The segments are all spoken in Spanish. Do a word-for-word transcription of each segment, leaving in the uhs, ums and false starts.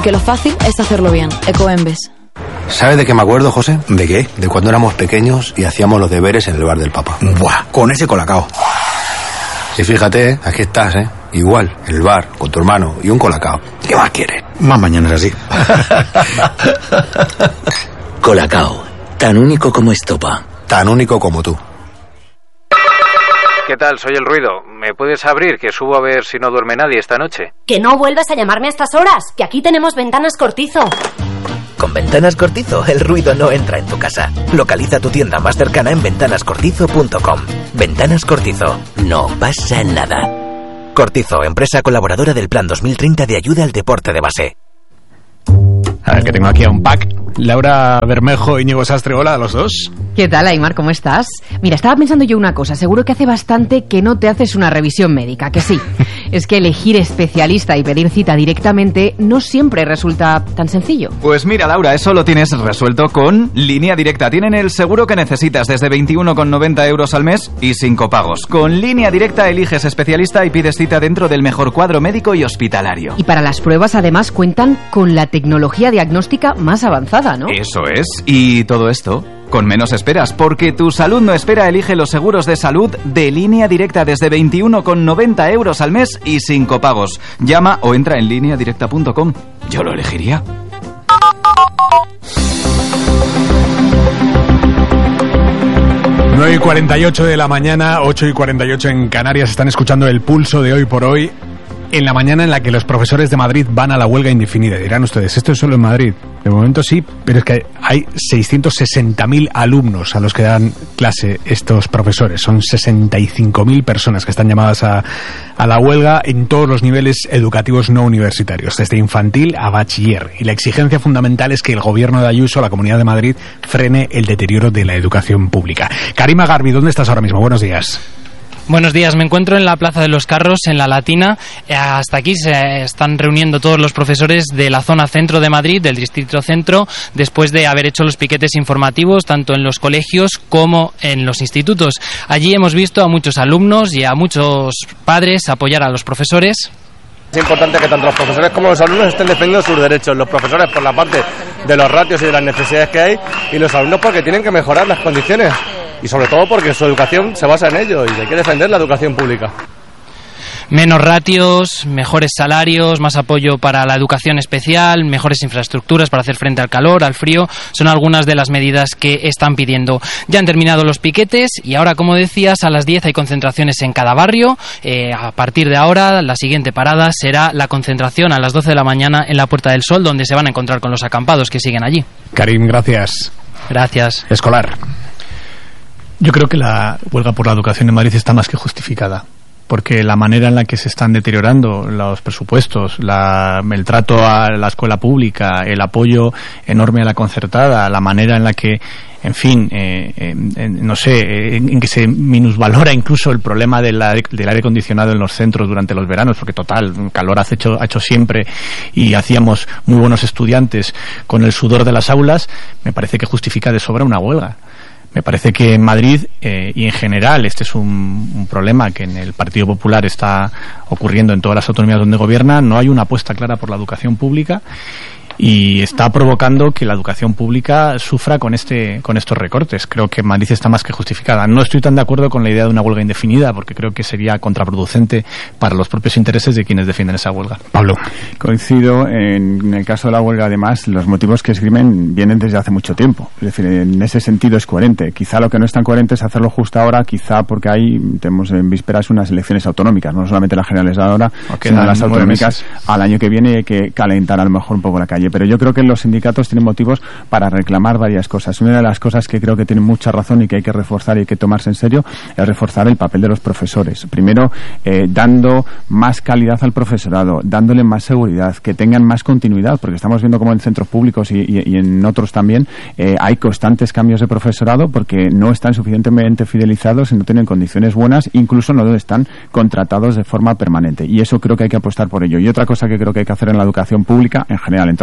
Que lo fácil es hacerlo bien. Ecoembes. ¿Sabes de qué me acuerdo, José? ¿De qué? De cuando éramos pequeños y hacíamos los deberes en el bar del Papa. Buah, con ese colacao. Y fíjate, aquí estás, ¿eh? Igual, el bar, con tu hermano y un colacao. ¿Qué más quieres? Más mañanas así. Colacao, tan único como estopa. Tan único como tú. ¿Qué tal? Soy el Ruido. ¿Me puedes abrir? Que subo a ver si no duerme nadie esta noche. Que no vuelvas a llamarme a estas horas, que aquí tenemos Ventanas Cortizo. Con Ventanas Cortizo, el ruido no entra en tu casa. Localiza tu tienda más cercana en ventanas cortizo punto com. Ventanas Cortizo, no pasa nada. Cortizo, empresa colaboradora del Plan dos mil treinta de ayuda al deporte de base. A ver, que tengo aquí a un pack. Laura Bermejo y Íñigo Sastre, hola a los dos. ¿Qué tal, Aimar? ¿Cómo estás? Mira, estaba pensando yo una cosa. Seguro que hace bastante que no te haces una revisión médica, que sí. Es que elegir especialista y pedir cita directamente no siempre resulta tan sencillo. Pues mira, Laura, eso lo tienes resuelto con Línea Directa. Tienen el seguro que necesitas desde veintiuno con noventa euros al mes y sin copagos. Con Línea Directa eliges especialista y pides cita dentro del mejor cuadro médico y hospitalario. Y para las pruebas, además, cuentan con la tecnología diagnóstica más avanzada, ¿no? Eso es. Y todo esto con menos esperas, porque tu salud no espera. Elige los seguros de salud de Línea Directa desde veintiuno con noventa euros al mes y sin copagos. Llama o entra en línea directa punto com. Yo lo elegiría. nueve y cuarenta y ocho de la mañana, ocho y cuarenta y ocho en Canarias. Están escuchando el pulso de Hoy por Hoy. En la mañana en la que los profesores de Madrid van a la huelga indefinida. Dirán ustedes, esto es solo en Madrid. De momento sí, pero es que hay seiscientos sesenta mil alumnos a los que dan clase estos profesores. Son sesenta y cinco mil personas que están llamadas a, a la huelga en todos los niveles educativos no universitarios, desde infantil a bachiller. Y la exigencia fundamental es que el gobierno de Ayuso, la Comunidad de Madrid, frene el deterioro de la educación pública. Karima Garbi, ¿dónde estás ahora mismo? Buenos días. Buenos días, me encuentro en la Plaza de los Carros, en La Latina. Hasta aquí se están reuniendo todos los profesores de la zona centro de Madrid, del distrito centro, después de haber hecho los piquetes informativos, tanto en los colegios como en los institutos. Allí hemos visto a muchos alumnos y a muchos padres apoyar a los profesores. Es importante que tanto los profesores como los alumnos estén defendiendo sus derechos. Los profesores por la parte de los ratios y de las necesidades que hay, y los alumnos porque tienen que mejorar las condiciones. Y sobre todo porque su educación se basa en ello y hay que defender la educación pública. Menos ratios, mejores salarios, más apoyo para la educación especial, mejores infraestructuras para hacer frente al calor, al frío, son algunas de las medidas que están pidiendo. Ya han terminado los piquetes y ahora, como decías, a las diez hay concentraciones en cada barrio. Eh, a partir de ahora, la siguiente parada será la concentración a las doce de la mañana en la Puerta del Sol, donde se van a encontrar con los acampados que siguen allí. Karim, gracias. Gracias. Escolar. Yo creo que la huelga por la educación en Madrid está más que justificada, porque la manera en la que se están deteriorando los presupuestos, la, el trato a la escuela pública, el apoyo enorme a la concertada, la manera en la que, en fin, eh, eh, no sé, eh, en, en que se minusvalora incluso el problema de la, del aire acondicionado en los centros durante los veranos, porque total, calor ha hecho, ha hecho siempre y hacíamos muy buenos estudiantes con el sudor de las aulas, me parece que justifica de sobra una huelga. Me parece que en Madrid eh, y en general este es un, un problema que en el Partido Popular está ocurriendo en todas las autonomías donde gobierna. No hay una apuesta clara por la educación pública y está provocando que la educación pública sufra con este con estos recortes. Creo que Madrid está más que justificada. No estoy tan de acuerdo con la idea de una huelga indefinida porque creo que sería contraproducente para los propios intereses de quienes defienden esa huelga. Pablo. Coincido. En el caso de la huelga, además, los motivos que esgrimen vienen desde hace mucho tiempo. Es decir, en ese sentido es coherente. Quizá lo que no es tan coherente es hacerlo justo ahora, quizá porque hay, tenemos en vísperas unas elecciones autonómicas, no solamente las generales de ahora, okay, sino las autonómicas al año que viene. Hay que calentar a lo mejor un poco la calle. Pero yo creo que los sindicatos tienen motivos para reclamar varias cosas. Una de las cosas que creo que tienen mucha razón y que hay que reforzar y hay que tomarse en serio es reforzar el papel de los profesores. Primero, eh, dando más calidad al profesorado, dándole más seguridad, que tengan más continuidad, porque estamos viendo como en centros públicos y, y, y en otros también eh, hay constantes cambios de profesorado porque no están suficientemente fidelizados y no tienen condiciones buenas, incluso no están contratados de forma permanente. Y eso creo que hay que apostar por ello. Y otra cosa que creo que hay que hacer en la educación pública, en general, en todas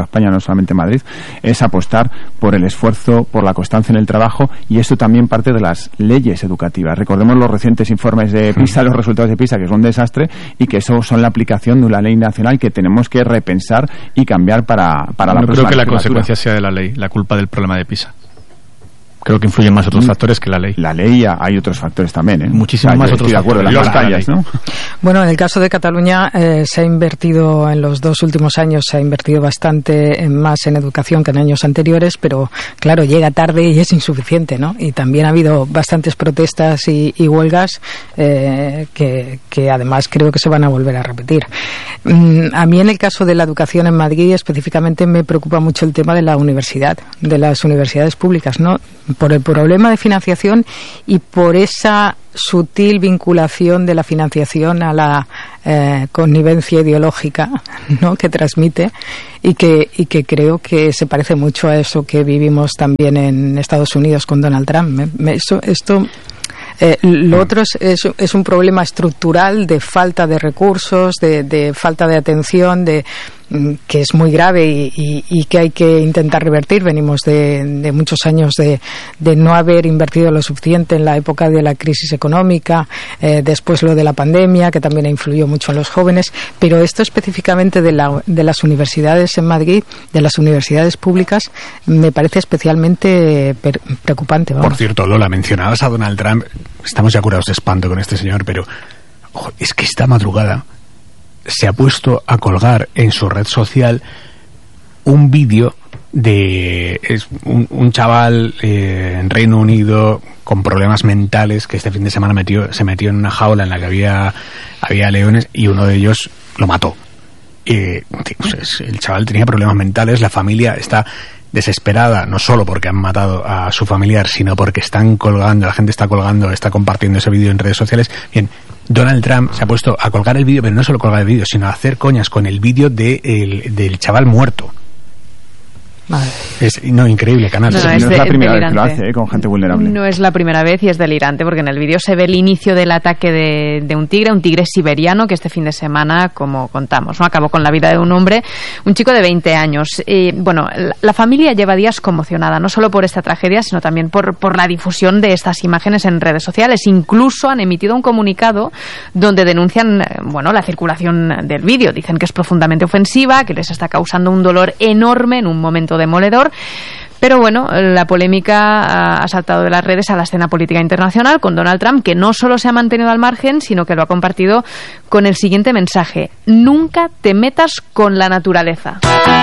España, no solamente Madrid, es apostar por el esfuerzo, por la constancia en el trabajo, y esto también parte de las leyes educativas. Recordemos los recientes informes de PISA, los resultados de PISA, que son un desastre, y que eso son la aplicación de una ley nacional que tenemos que repensar y cambiar para, para la no próxima creo que la legislatura. consecuencia sea de la ley, la culpa del problema de PISA. Creo que influyen más otros factores que la ley. La ley, hay otros factores también, ¿eh? Muchísimo o sea, más yo otros estoy de acuerdo, factores. las calles, ¿no? Bueno, en el caso de Cataluña eh, se ha invertido en los dos últimos años, se ha invertido bastante en más en educación que en años anteriores, pero claro, llega tarde y es insuficiente, ¿no? Y también ha habido bastantes protestas y, y huelgas eh, que, que además creo que se van a volver a repetir. Mm, a mí en el caso de la educación en Madrid específicamente me preocupa mucho el tema de la universidad, de las universidades públicas, ¿no? Por el problema de financiación y por esa sutil vinculación de la financiación a la eh, connivencia ideológica, ¿no?, que transmite y que y que creo que se parece mucho a eso que vivimos también en Estados Unidos con Donald Trump. Me, me, eso, esto Eh, lo otro es, es, es un problema estructural de falta de recursos, de, de falta de atención, de que es muy grave y, y, y que hay que intentar revertir. Venimos de, de muchos años de, de no haber invertido lo suficiente en la época de la crisis económica, eh, después lo de la pandemia, que también influyó mucho en los jóvenes, pero esto específicamente de, la, de las universidades en Madrid, de las universidades públicas, me parece especialmente per, preocupante. Vamos. Por cierto, Lola, mencionabas a Donald Trump, estamos ya curados de espanto con este señor, pero ojo, es que esta madrugada se ha puesto a colgar en su red social un vídeo de es un, un chaval eh, en Reino Unido con problemas mentales que este fin de semana metió, se metió en una jaula en la que había, había leones y uno de ellos lo mató. Eh, pues el chaval tenía problemas mentales, la familia está desesperada, no solo porque han matado a su familiar, sino porque están colgando, la gente está colgando, está compartiendo ese vídeo en redes sociales. Bien, Donald Trump se ha puesto a colgar el vídeo, pero no solo colgar el vídeo, sino a hacer coñas con el vídeo de el, del chaval muerto. Vale. Es no increíble, canal. No, no, no es, es de, la primera vez que lo delirante. hace, ¿eh? Con gente vulnerable. No es la primera vez y es delirante porque en el vídeo se ve el inicio del ataque de, de un tigre, un tigre siberiano que este fin de semana, como contamos, no acabó con la vida de un hombre, un chico de veinte años. Y, bueno, la, la familia lleva días conmocionada, no solo por esta tragedia, sino también por, por la difusión de estas imágenes en redes sociales. Incluso han emitido un comunicado donde denuncian, bueno, la circulación del vídeo. Dicen que es profundamente ofensiva, que les está causando un dolor enorme en un momento demoledor. Pero bueno, la polémica ha saltado de las redes a la escena política internacional con Donald Trump, que no solo se ha mantenido al margen, sino que lo ha compartido con el siguiente mensaje: nunca te metas con la naturaleza.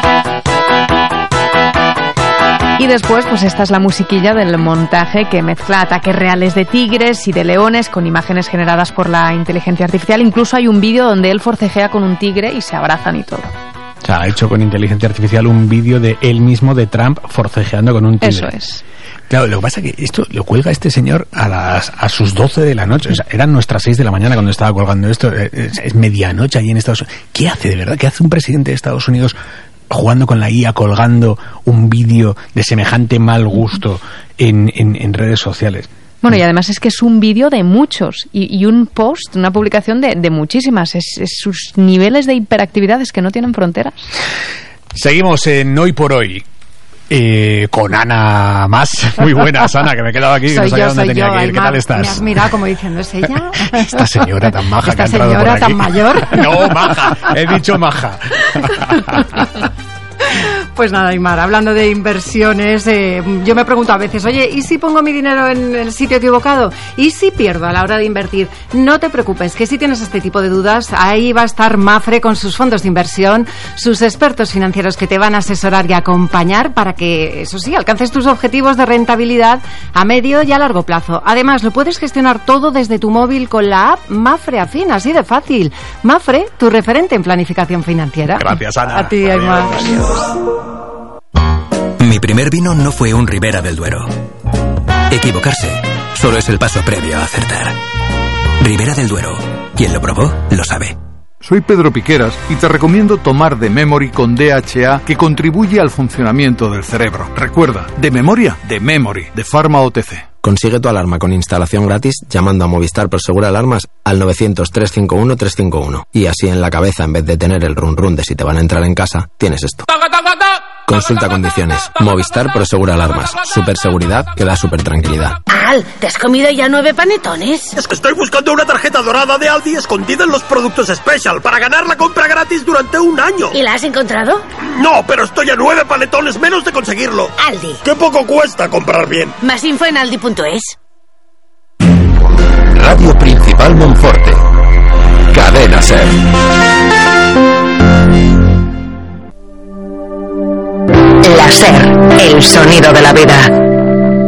Y después, pues esta es la musiquilla del montaje que mezcla ataques reales de tigres y de leones con imágenes generadas por la inteligencia artificial. Incluso hay un vídeo donde él forcejea con un tigre y se abrazan y todo. O sea, ha hecho con inteligencia artificial un vídeo de él mismo, de Trump, forcejeando con un tigre. Eso es. Claro, lo que pasa es que esto lo cuelga este señor a las a sus doce de la noche. O sea, eran nuestras seis de la mañana cuando estaba colgando esto. Es, es medianoche allí en Estados Unidos. ¿Qué hace, de verdad? ¿Qué hace un presidente de Estados Unidos jugando con la I A, colgando un vídeo de semejante mal gusto en, en, en redes sociales? Bueno, y además es que es un vídeo de muchos y, y un post, una publicación de, de muchísimas. Es, es sus niveles de hiperactividad es que no tienen fronteras. Seguimos en Hoy por Hoy. Eh, con Ana Más. Muy buenas, Ana, que me he quedado aquí, que no sabía dónde tenía que ir. ¿Qué tal estás? Me has mirado como diciendo, ¿es ella? Esta señora tan maja Esta que ha entrado señora por aquí. tan mayor. No, maja, he dicho maja. Pues nada, Aymar, hablando de inversiones, eh, yo me pregunto a veces, oye, ¿y si pongo mi dinero en el sitio equivocado? ¿Y si pierdo a la hora de invertir? No te preocupes, que si tienes este tipo de dudas, ahí va a estar Mapfre con sus fondos de inversión, sus expertos financieros que te van a asesorar y acompañar para que, eso sí, alcances tus objetivos de rentabilidad a medio y a largo plazo. Además, lo puedes gestionar todo desde tu móvil con la app Mapfre Afín, así de fácil. Mapfre, tu referente en planificación financiera. Gracias, Ana. A ti, Aymar. Mi primer vino no fue un Ribera del Duero. Equivocarse solo es el paso previo a acertar. Ribera del Duero. Quien lo probó, lo sabe. Soy Pedro Piqueras y te recomiendo tomar The Memory con D H A, que contribuye al funcionamiento del cerebro. Recuerda, de memoria, The Memory, de Pharma O T C. Consigue tu alarma con instalación gratis llamando a Movistar Prosegur Alarmas al novecientos, trescientos cincuenta y uno, trescientos cincuenta y uno. Y así en la cabeza, en vez de tener el run run de si te van a entrar en casa, tienes esto. ¡Toca, toca, toca! Consulta condiciones. Movistar Prosegura Alarmas. Superseguridad que da super tranquilidad. Al, ¿te has comido ya nueve panetones? Es que estoy buscando una tarjeta dorada de Aldi escondida en los productos Special para ganar la compra gratis durante un año. ¿Y la has encontrado? No, pero estoy a nueve panetones menos de conseguirlo. Aldi. Qué poco cuesta comprar bien. Más info en aldi punto es. Radio Principal Monforte. Cadena SER. La SER, el sonido de la vida.